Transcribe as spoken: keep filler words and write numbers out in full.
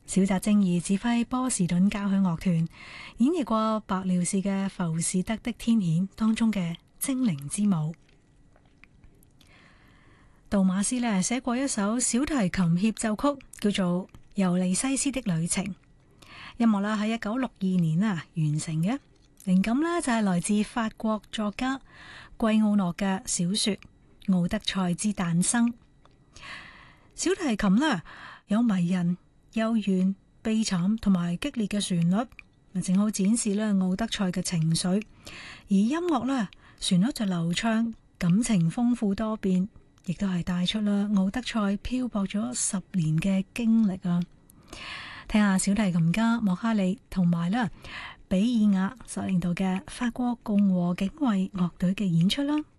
小澤征爾指揮波士頓交響樂團演繹過白遼士嘅《浮士德的天譴》當中嘅精靈之舞。杜馬斯呢寫過一首小提琴協奏曲，叫做《尤利西斯的旅程》。音樂啦喺一九六二年啊完成嘅，靈感呢就係來自法國作家季奧諾嘅小說《奧德賽之誕生》。小提琴呢有迷人、幽怨、悲慘同埋激烈嘅旋律，正好展示咧奧德賽嘅情緒。而音樂呢旋律就流暢，感情豐富多變，亦都係帶出啦奧德賽漂泊咗十年嘅經歷啊！聽下小提琴家莫哈利同埋啦比爾雅所領導嘅法國共和警衛樂隊嘅演出啦。